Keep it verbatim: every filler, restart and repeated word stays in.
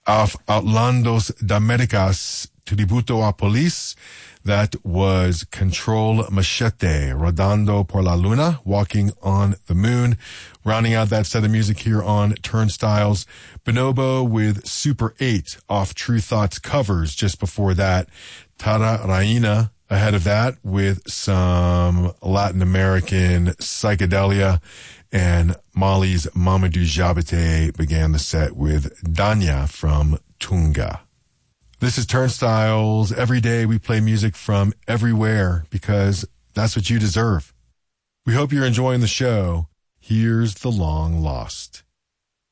Off Outlandos d'Américas, Tributo a Police. That was Control Machete, Rodando por la Luna, Walking on the Moon. Rounding out that set of music here on Turnstiles, Bonobo with Super eight off True Thoughts Covers. Just before that, Tara Raina ahead of that with some Latin American psychedelia. And Mali's Mamadou Diabaté began the set with Danya from Tunga. This is Turnstiles. Every day we play music from everywhere because that's what you deserve. We hope you're enjoying the show. Here's The Long Lost.